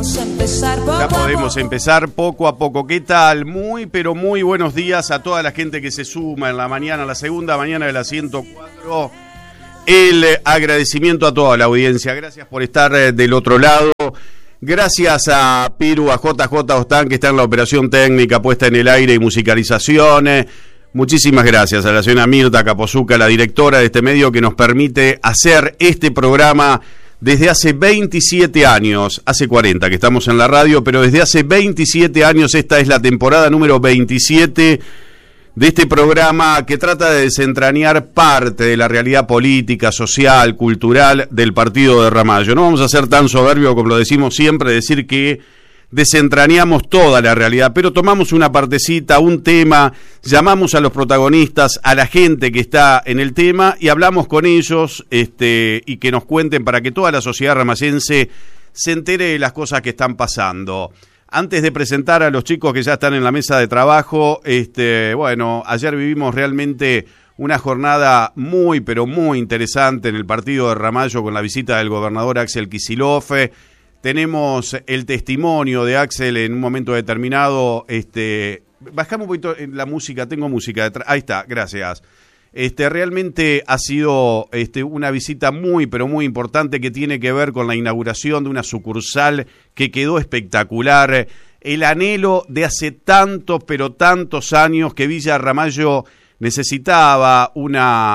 Ya podemos empezar poco a poco. ¿Qué tal? Muy, pero muy buenos días a toda la gente que se suma en la mañana, la segunda mañana de la 104. El agradecimiento a toda la audiencia. Gracias por estar del otro lado. Gracias a Piru, a JJ Ostán, que está en la operación técnica, puesta en el aire y musicalización. Muchísimas gracias a la señora Mirta Capozzuca, la directora de este medio, que nos permite hacer este programa desde hace 27 años, hace 40 que estamos en la radio, pero desde hace 27 años esta es la temporada número 27 de este programa que trata de desentrañar parte de la realidad política, social, cultural del partido de Ramallo. No vamos a ser tan soberbios como lo decimos siempre, decir que desentrañamos toda la realidad, pero tomamos una partecita, un tema, llamamos a los protagonistas, a la gente que está en el tema y hablamos con ellos y que nos cuenten para que toda la sociedad ramayense se entere de las cosas que están pasando. Antes de presentar a los chicos que ya están en la mesa de trabajo, ayer vivimos realmente una jornada muy, pero muy interesante en el partido de Ramallo con la visita del gobernador Axel Kicillof. Tenemos el testimonio de Axel en un momento determinado. Bajamos un poquito la música, tengo música detrás. Ahí está, gracias. Realmente ha sido una visita muy, pero muy importante que tiene que ver con la inauguración de una sucursal que quedó espectacular. El anhelo de hace tantos, pero tantos años que Villa Ramallo necesitaba un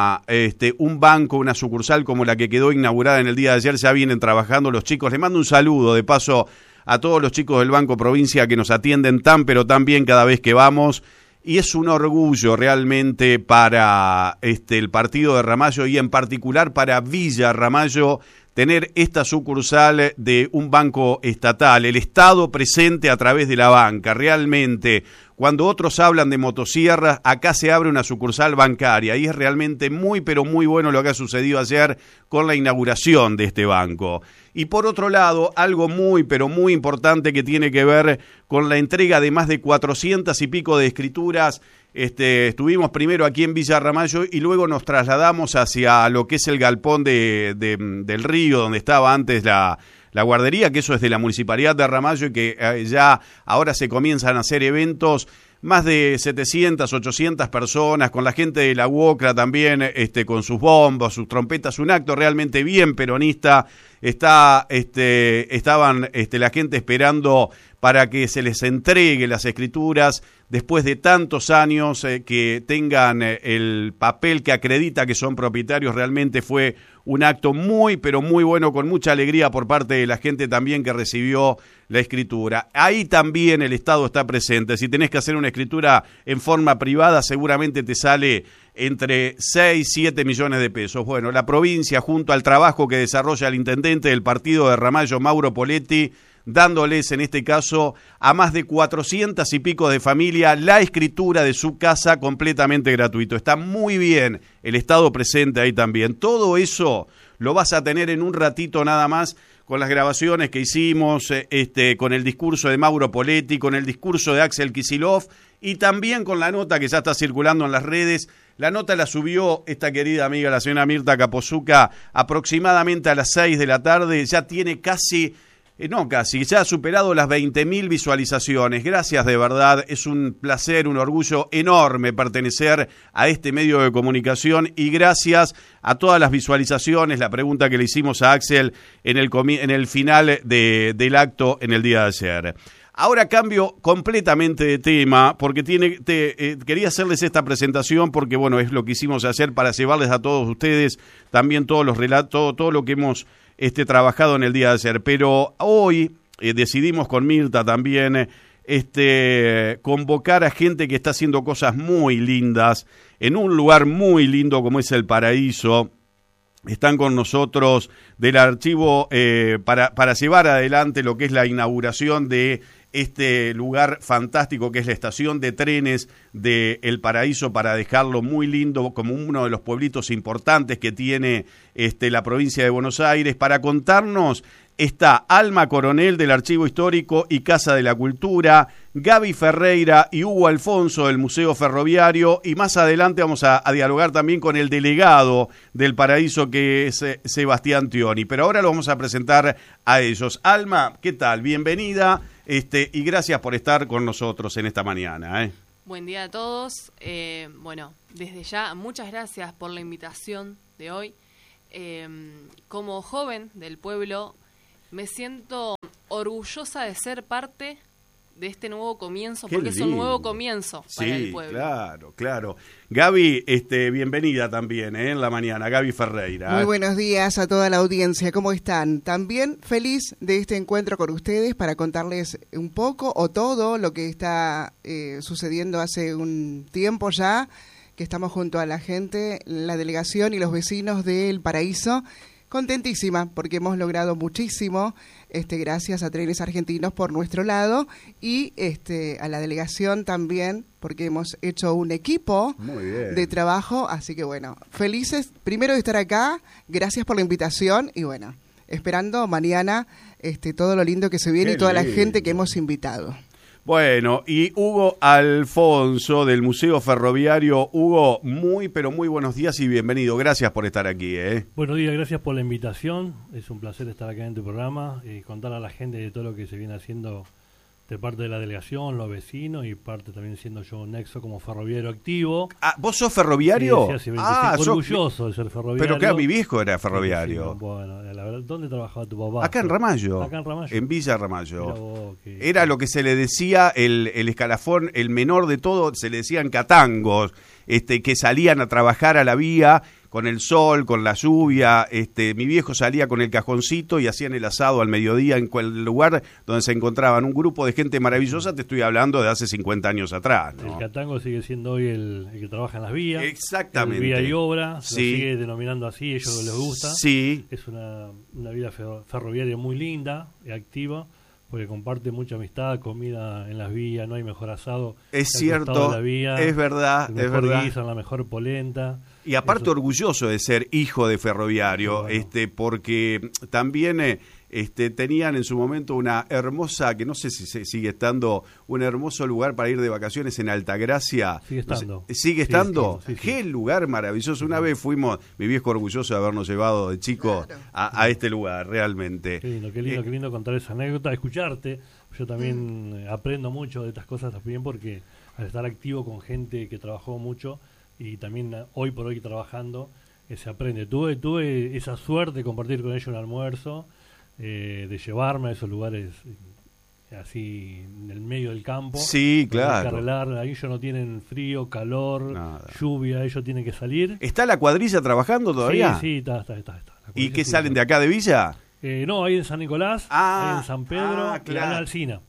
banco, una sucursal como la que quedó inaugurada en el día de ayer. Ya vienen trabajando los chicos. Les mando un saludo de paso a todos los chicos del Banco Provincia que nos atienden tan pero tan bien cada vez que vamos. Y es un orgullo realmente para el partido de Ramallo y en particular para Villa Ramallo tener esta sucursal de un banco estatal, el Estado presente a través de la banca. Realmente, cuando otros hablan de motosierras, acá se abre una sucursal bancaria y es realmente muy, pero muy bueno lo que ha sucedido ayer con la inauguración de este banco. Y por otro lado, algo muy, pero muy importante que tiene que ver con la entrega de más de 400 y pico de escrituras. Estuvimos primero aquí en Villa Ramallo y luego nos trasladamos hacia lo que es el galpón del río, donde estaba antes la guardería, que eso es de la Municipalidad de Ramallo y que ya ahora se comienzan a hacer eventos. Más de 700, 800 personas, con la gente de la UOCRA también, con sus bombos, sus trompetas, un acto realmente bien peronista. Estaban la gente esperando para que se les entregue las escrituras después de tantos años, que tengan el papel que acredita que son propietarios. Realmente fue un acto muy, pero muy bueno, con mucha alegría por parte de la gente también que recibió la escritura. Ahí también el Estado está presente. Si tenés que hacer una escritura en forma privada, seguramente te sale entre 6 y 7 millones de pesos. Bueno, la provincia, junto al trabajo que desarrolla el intendente del partido de Ramallo, Mauro Poletti, dándoles en este caso a más de 400 y pico de familia la escritura de su casa completamente gratuito. Está muy bien el Estado presente ahí también. Todo eso lo vas a tener en un ratito nada más, con las grabaciones que hicimos, con el discurso de Mauro Poletti, con el discurso de Axel Kicillof y también con la nota que ya está circulando en las redes. La nota la subió esta querida amiga, la señora Mirta Capozzuca, aproximadamente a las 6 de la tarde. Ya tiene ya ha superado las 20.000 visualizaciones. Gracias de verdad, es un placer, un orgullo enorme pertenecer a este medio de comunicación y gracias a todas las visualizaciones. La pregunta que le hicimos a Axel en el final del acto en el día de ayer. Ahora cambio completamente de tema porque quería hacerles esta presentación porque bueno, es lo que hicimos ayer para llevarles a todos ustedes también todos los relatos, todo lo que hemos trabajado en el día de ayer. Pero hoy decidimos con Mirta también convocar a gente que está haciendo cosas muy lindas en un lugar muy lindo como es el Paraíso. Están con nosotros del archivo para llevar adelante lo que es la inauguración de este lugar fantástico que es la estación de trenes de El Paraíso, para dejarlo muy lindo como uno de los pueblitos importantes que tiene la provincia de Buenos Aires, para contarnos está Alma Coronel del Archivo Histórico y Casa de la Cultura, Gaby Ferreira y Hugo Alfonso del Museo Ferroviario, y más adelante vamos a dialogar también con el delegado del Paraíso, que es Sebastián Tioni, pero ahora lo vamos a presentar a ellos. Alma, ¿qué tal? Bienvenida y gracias por estar con nosotros en esta mañana. Buen día a todos. Bueno, desde ya, muchas gracias por la invitación de hoy. Como joven del pueblo, me siento orgullosa de ser parte de este nuevo comienzo, porque es un nuevo comienzo para el pueblo. Claro. Gaby, bienvenida también en la mañana, Gaby Ferreira. Muy buenos días a toda la audiencia, ¿cómo están? También feliz de este encuentro con ustedes para contarles un poco o todo lo que está sucediendo hace un tiempo ya, que estamos junto a la gente, la delegación y los vecinos del Paraíso. Contentísima porque hemos logrado muchísimo, gracias a Trenes Argentinos por nuestro lado y a la delegación también porque hemos hecho un equipo de trabajo, así que bueno, felices primero de estar acá, gracias por la invitación y bueno, esperando mañana todo lo lindo que se viene y toda la gente que hemos invitado. Bueno, y Hugo Alfonso del Museo Ferroviario. Hugo, pero muy buenos días y bienvenido. Gracias por estar aquí. Buenos días, gracias por la invitación. Es un placer estar acá en tu programa y contar a la gente de todo lo que se viene haciendo de parte de la delegación, los vecinos y parte también siendo yo un nexo como ferroviario activo. Ah, ¿vos sos ferroviario? Sí, estoy orgulloso de ser ferroviario. Pero claro, mi viejo era ferroviario. Sí, bueno, la verdad, ¿dónde trabajaba tu papá? Acá en Ramallo. Acá en Ramallo. En Villa Ramallo. Vos, era lo que se le decía el escalafón, el menor de todo, se le decían catangos, que salían a trabajar a la vía con el sol, con la lluvia. Mi viejo salía con el cajoncito y hacían el asado al mediodía en el lugar donde se encontraban un grupo de gente maravillosa. Te estoy hablando de hace 50 años atrás, ¿no? El catango sigue siendo hoy el que trabaja en las vías. Exactamente. El vía y obra, sí. Lo sigue denominando así, ellos les gusta. Sí. Es una vida ferroviaria muy linda y activa, porque comparte mucha amistad, comida en las vías, no hay mejor asado. Es cierto, la vía, es verdad, el mejor es verdad. guiso, la mejor polenta. Y aparte orgulloso de ser hijo de ferroviario, bueno. Porque también tenían en su momento una hermosa, que no sé si sigue estando, un hermoso lugar para ir de vacaciones en Altagracia. Sigue estando. ¿Sigue estando? Sí. Qué lugar maravilloso. Una vez fuimos, mi viejo orgulloso de habernos llevado de chico a este lugar, realmente. Qué lindo contar esa anécdota, escucharte. Yo también aprendo mucho de estas cosas también porque al estar activo con gente que trabajó mucho y también hoy por hoy trabajando, se aprende. Tuve esa suerte de compartir con ellos un almuerzo, de llevarme a esos lugares así en el medio del campo. Sí, claro. Arreglar. Ahí ellos no tienen frío, calor, lluvia, ellos tienen que salir. ¿Está la cuadrilla trabajando todavía? Sí, está. ¿Y qué salen de acá de Villa? No, ahí en San Nicolás, ahí en San Pedro, y en Alsina.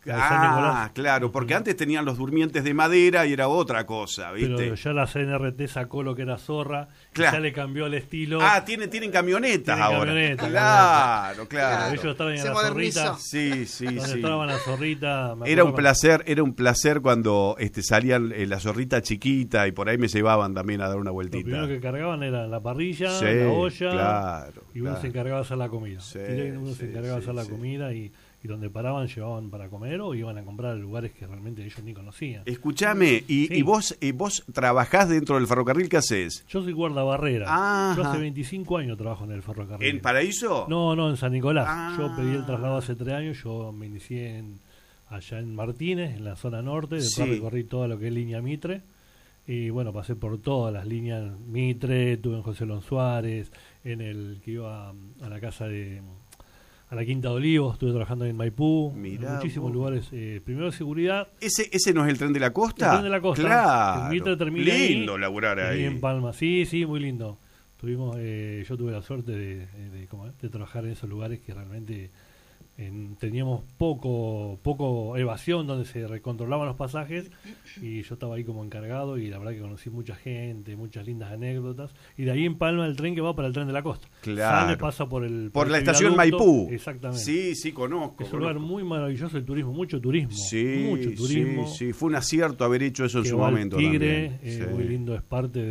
Claro, porque antes tenían los durmientes de madera y era otra cosa, ¿viste? Pero ya la CNRT sacó lo que era zorra, ya le cambió el estilo. Tienen camionetas ahora. Claro. Ellos estaban en la zorrita. Sí. Estaban la zorrita. Era un placer cuando salían la zorrita chiquita y por ahí me llevaban también a dar una vueltita. Lo primero que cargaban era la parrilla, la olla, y uno se encargaba de hacer la comida. Uno se encargaba de hacer la comida y donde paraban llevaban para comer o iban a comprar lugares que realmente ellos ni conocían. Escuchame, ¿y vos trabajás dentro del ferrocarril? ¿Qué haces? Yo soy guardabarrera. Yo hace 25 años trabajo en el ferrocarril. ¿En Paraíso? No, en San Nicolás. Yo pedí el traslado hace 3 años, yo me inicié allá en Martínez, en la zona norte, después recorrí toda lo que es línea Mitre, y bueno, pasé por todas las líneas Mitre, estuve en José Lon Suárez, en el que iba a la casa a la Quinta de Olivos, estuve trabajando en Maipú, en muchísimos lugares. Primero de seguridad. ¿Ese no es el tren de la costa? El tren de la costa. Claro. El Mitre termina lindo laburar ahí. En Palma, sí, muy lindo. Yo tuve la suerte de trabajar en esos lugares que realmente teníamos poco evasión donde se recontrolaban los pasajes, y yo estaba ahí como encargado, y la verdad que conocí mucha gente, muchas lindas anécdotas, y de ahí en Palma el tren que va para el tren de la costa. Claro. Sale, pasa por la estación viaducto. Maipú. Exactamente. Sí, conozco. Es un lugar muy maravilloso el turismo, mucho turismo. Sí, Sí, fue un acierto haber hecho eso en su momento. Tigre, muy Sí. lindo, es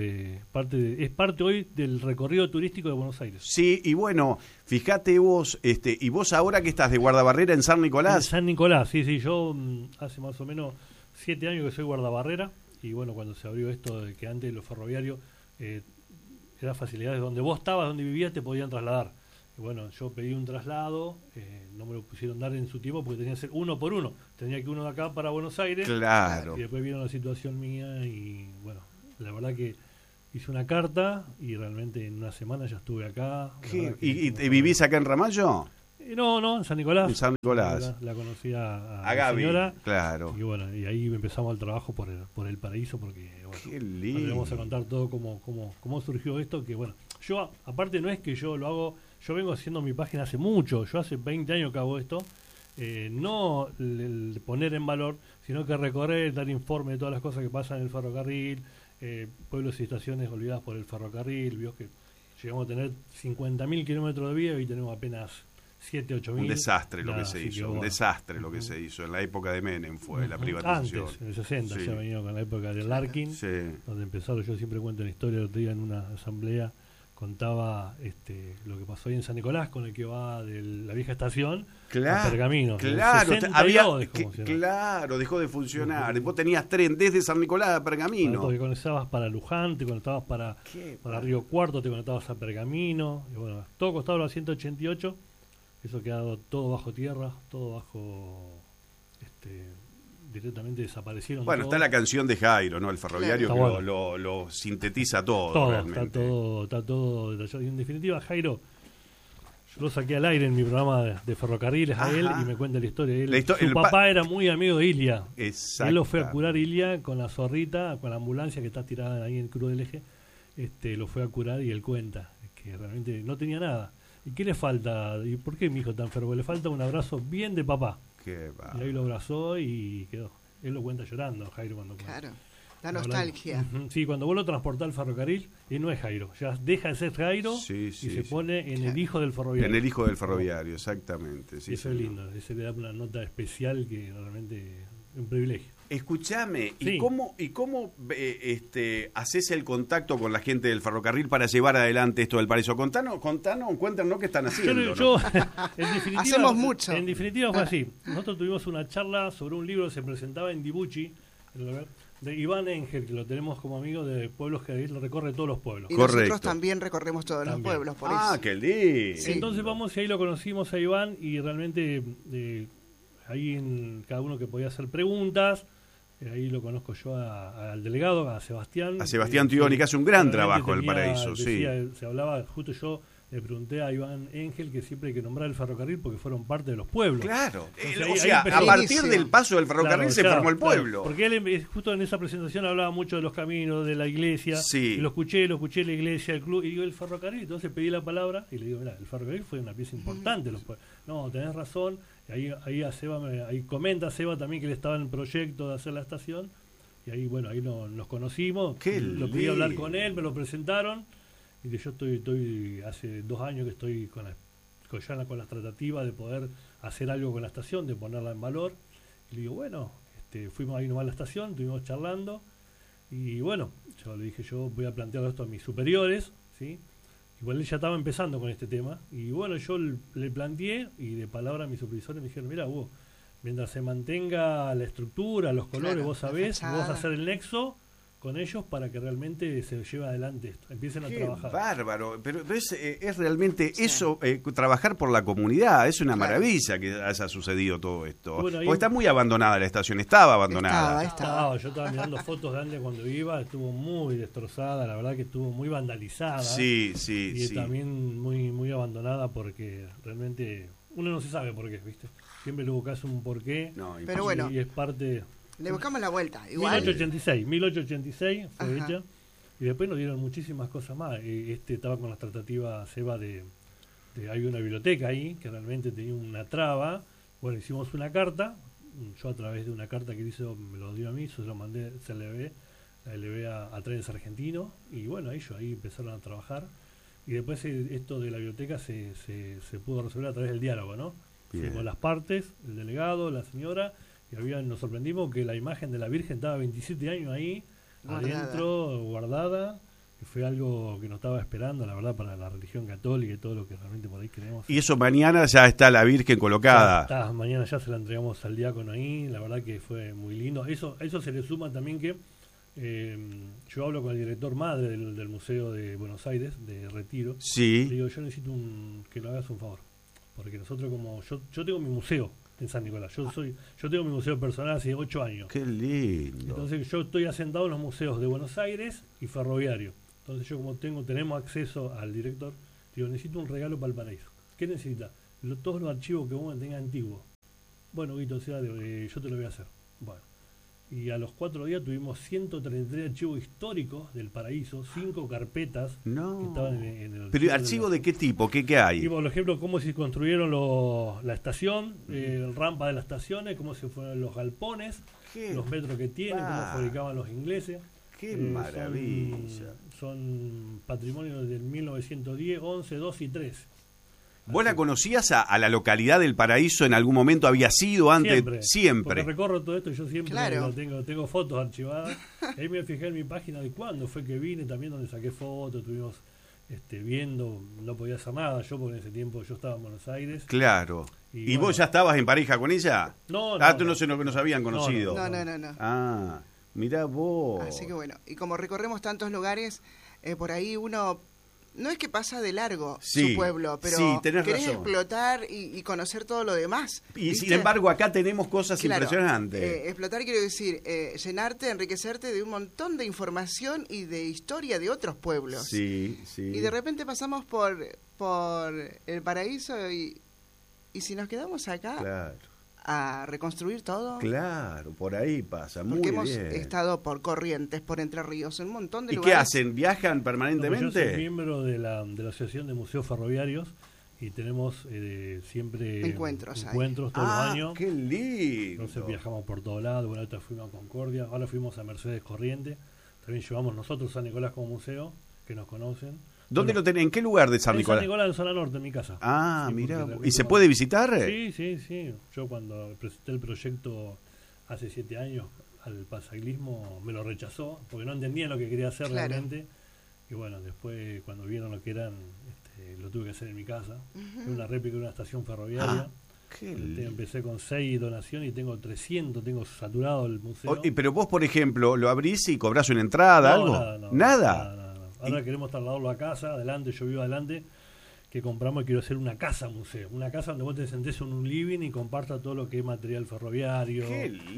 parte hoy del recorrido turístico de Buenos Aires. Sí, y bueno, fíjate vos, y vos ahora que estás de guardabarrera en San En Nicolás. San Nicolás, sí, yo hace más o menos 7 años que soy guardabarrera, y bueno, cuando se abrió esto de que antes los ferroviarios eran facilidades donde vos estabas, donde vivías, te podían trasladar. Y bueno, yo pedí un traslado, no me lo pusieron dar en su tiempo porque tenía que ser uno por uno. Tenía que uno de acá para Buenos Aires. Claro. Y después vieron la situación mía y bueno, la verdad que hice una carta y realmente en una semana ya estuve acá. ¿Y vivís acá en Ramallo? No, en San Nicolás. En San Nicolás. La conocí a A Gaby, señora. claro. Y bueno, y ahí empezamos el trabajo por el paraíso, porque bueno, Qué ahora lindo. le vamos a contar todo cómo surgió esto, que bueno, yo aparte no es que yo lo hago, yo vengo haciendo mi página hace mucho, yo hace 20 años que hago esto, no el poner en valor, sino que recorrer, dar informe de todas las cosas que pasan en el ferrocarril, pueblos y estaciones olvidadas por el ferrocarril, vio que llegamos a tener 50.000 kilómetros de vía y tenemos apenas 7-8 mil. Un desastre lo que se hizo, un desastre lo que se hizo. En la época de Menem fue la privatización. Antes, en el 60, Sí. ya venido con la época de Larkin, Sí. donde empezaron, yo siempre cuento la historia, el otro día en una asamblea contaba lo que pasó ahí en San Nicolás con el que va de la vieja estación a Pergamino. Claro, En el 62 dejó dejó de funcionar. Vos tenías tren desde San Nicolás a Pergamino. Te conectabas para Luján, te conectabas para Río Cuarto, te conectabas a Pergamino, y bueno, todo costaba los 188. Eso quedado todo bajo tierra, todo bajo directamente desaparecieron. Bueno, todo. está la canción de Jairo, ¿no? El ferroviario, Claro. que lo sintetiza todo, Todo, realmente. está todo detallado. Y en definitiva, Jairo, yo lo saqué al aire en mi programa de ferrocarriles a él, y me cuenta la historia. Su papá era muy amigo de Ilia. Exacto. Él lo fue a curar Ilia con la zorrita, con la ambulancia que está tirada ahí en Cruz del Eje. Lo fue a curar y él cuenta que realmente no tenía nada. ¿Y qué le falta? ¿Y por qué mi hijo tan enfermo? Le falta un abrazo bien de papá. Y ahí lo abrazó y quedó. Él lo cuenta llorando, Jairo, cuando cuenta. Claro, la nostalgia. Sí, cuando vos lo transportás al ferrocarril, y no es Jairo. Ya deja de ser Jairo y se pone en el hijo del ferroviario. En el hijo del ferroviario, exactamente. Sí, eso es lindo. Eso le da una nota especial que realmente es un privilegio. Escuchame, Sí. ¿y cómo haces el contacto con la gente del ferrocarril para llevar adelante esto del paraíso? Contanos, cuéntanos qué están haciendo. Yo, en definitiva, Hacemos mucho. En definitiva fue así. Nosotros tuvimos una charla sobre un libro que se presentaba en Dibucci, de Iván Engel, que lo tenemos como amigo de pueblos, que él recorre todos los pueblos. Y Correcto. nosotros también recorremos todos los pueblos, por eso. Qué lindo. Sí. Entonces vamos y ahí lo conocimos a Iván, y realmente ahí en cada uno que podía hacer preguntas. Ahí lo conozco yo al delegado, a Sebastián. A Sebastián Tioni, que hace un gran realmente trabajo en el paraíso, Se hablaba, justo yo le pregunté a Iván Engel que siempre hay que nombrar el ferrocarril porque fueron parte de los pueblos. Claro, Entonces, a empezó- partir del paso del ferrocarril se formó el pueblo. Claro, porque él justo en esa presentación hablaba mucho de los caminos, de la iglesia. Sí. Y lo escuché la iglesia, el club, y digo el ferrocarril. Entonces pedí la palabra y le digo, mira, el ferrocarril fue una pieza importante de los pueblos. No, tenés razón. Y ahí comenta Seba también que él estaba en el proyecto de hacer la estación. Y ahí, bueno, ahí nos conocimos. Lo pedí hablar con él, me lo presentaron. Y que yo estoy hace 2 años que estoy con las tratativas de poder hacer algo con la estación, de ponerla en valor. Y le digo, bueno, fuimos ahí nomás a la estación, estuvimos charlando. Y bueno, yo le dije, yo voy a plantear esto a mis superiores, ¿sí? Igual él ya estaba empezando con este tema. Y bueno, yo le planteé, y de palabra a mis supervisores me dijeron, mira, vos, mientras se mantenga la estructura, los colores, Claro, vos sabés, la vos fachada. hacer el nexo con ellos para que realmente se lleve adelante esto, empiecen a Qué trabajar. bárbaro, pero es realmente eso, trabajar por la comunidad, es una maravilla que haya sucedido todo esto. Bueno, ahí- Porque está muy abandonada la estación, estaba abandonada. Yo estaba mirando fotos de antes cuando iba, estuvo muy destrozada, la verdad que estuvo muy vandalizada. Sí, Y también muy muy abandonada porque realmente uno no se sabe por qué, ¿viste? Siempre le buscas un porqué. Pero bueno, y es parte. le buscamos la vuelta. Igual. 1886 fue Ajá. hecha. Y después nos dieron muchísimas cosas más. Estaba con las tratativas, Seba, de hay una biblioteca ahí que realmente tenía una traba. Bueno, hicimos una carta, yo a través de una carta que hizo, me lo dio a mí, se lo mandé, la elevé a Trenes Argentinos, y bueno, ellos ahí empezaron a trabajar, y después esto de la biblioteca se pudo resolver a través del diálogo, ¿no? Con las partes, el delegado, la señora, y nos sorprendimos que la imagen de la Virgen estaba 27 años ahí, adentro, guardada, que fue algo que no estaba esperando, la verdad, para la religión católica y todo lo que realmente por ahí creemos. Y eso mañana ya está la Virgen colocada. Mañana ya se la entregamos al diácono ahí, la verdad que fue muy lindo. Eso se le suma también que yo hablo con el director madre del Museo de Buenos Aires, de Retiro. Sí. Le digo, yo necesito que lo hagas un favor, porque nosotros yo tengo mi museo en San Nicolás, yo tengo mi museo personal hace 8 años. Qué lindo. Entonces yo estoy asentado en los museos de Buenos Aires y Ferroviario. Entonces yo como tenemos acceso al director, digo, necesito un regalo para el paraíso. ¿Qué necesita? Todos los archivos que uno tenga antiguos. Bueno, Guito, yo te lo voy a hacer. Bueno. Y a los 4 días tuvimos 133 archivos históricos del paraíso, 5 carpetas que estaban en el... ¿Pero archivo de qué tipo? ¿Qué hay? Y por ejemplo, cómo se construyeron la estación, el rampa de las estaciones, cómo se fueron los galpones, los metros que tienen, cómo fabricaban los ingleses. ¡Qué maravilla! Son patrimonios del 1910, 11, 12 y 13. ¿Vos la conocías a la localidad del Paraíso en algún momento? ¿Había sido antes? Siempre. Porque recorro todo esto, yo siempre tengo fotos archivadas. Ahí me fijé en mi página de cuándo fue que vine, también donde saqué fotos, estuvimos viendo, no podía hacer nada yo porque en ese tiempo yo estaba en Buenos Aires. Claro. ¿Y bueno, vos ya estabas en pareja con ella? No. Tú no sé lo que nos habían conocido. No. Ah, mirá vos. Así que bueno, y como recorremos tantos lugares, por ahí uno... No es que pasa de largo su pueblo, pero querés explotar y conocer todo lo demás. Y ¿viste? sin embargo, acá tenemos cosas impresionantes. Explotar quiero decir, llenarte, enriquecerte de un montón de información y de historia de otros pueblos. Sí. Y de repente pasamos por el paraíso y si nos quedamos acá a reconstruir todo. Claro, por ahí pasa, muy bien. Porque hemos estado por Corrientes, por Entre Ríos, en un montón de lugares. ¿Y qué hacen? ¿Viajan permanentemente? Yo soy miembro de la Asociación de Museos Ferroviarios y tenemos siempre encuentros todos los años. ¡Qué lindo! Entonces viajamos por todos lados. Bueno, ahorita fuimos a Concordia, ahora fuimos a Mercedes Corrientes. También llevamos nosotros San Nicolás como museo, que nos conocen. ¿Dónde lo tenés? ¿En qué lugar de San Nicolás? En San Nicolás, en zona norte, en mi casa. Ah, mira. ¿Y se puede visitar? Sí. Yo cuando presenté el proyecto hace 7 años al pasaglismo me lo rechazó porque no entendían lo que quería hacer realmente. Y bueno, después cuando vieron lo que eran, lo tuve que hacer en mi casa. Fue una réplica de una estación ferroviaria. Empecé con 6 donaciones y tengo 300, tengo saturado el museo. Pero vos, por ejemplo, ¿lo abrís y cobrás una entrada? ¿Algo? ¿Nada? Ahora queremos trasladarlo a casa, adelante, yo vivo adelante, que compramos y quiero hacer una casa museo. Una casa donde vos te sentés en un living y compartas todo lo que es material ferroviario.